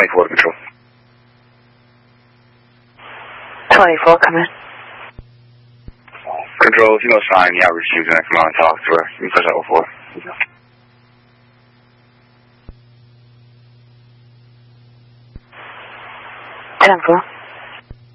24 to control. 24, come in. Control, if you know sign, yeah, receive the next come on and talk to her. You can push that 04. Ten 4.